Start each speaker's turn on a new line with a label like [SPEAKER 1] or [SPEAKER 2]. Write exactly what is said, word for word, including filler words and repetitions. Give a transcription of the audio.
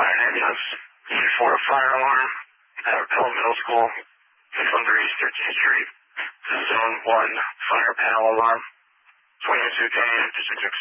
[SPEAKER 1] an ambulance. Need for a fire alarm at Appel Middle School, six hundred East thirteenth Street. This is zone one, fire panel alarm. twenty-two K,